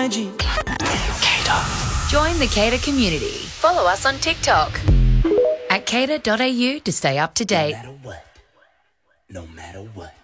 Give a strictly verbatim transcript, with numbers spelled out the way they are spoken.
Join the Cater community. Follow us on TikTok at cater dot a u to stay up to date. No matter what. No matter what.